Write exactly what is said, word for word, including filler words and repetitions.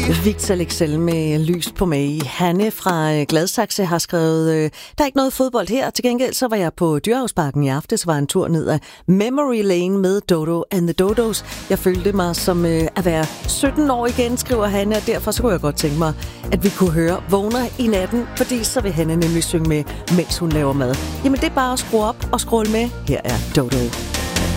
Victor Leksell med Lys på Mage. Hanne fra Gladsaxe har skrevet, øh, der er ikke noget fodbold her. Til gengæld så var jeg på Dyrehavsparken i aftes, var en tur ned ad Memory Lane med Dodo and the Dodos. Jeg følte mig som øh, at være sytten år igen, skriver Hanne, og derfor så kunne jeg godt tænke mig, at vi kunne høre Vågner i natten, fordi så vil Hanne nemlig synge med, mens hun laver mad. Jamen det er bare at skrue op og scrolle med. Her er Dodo.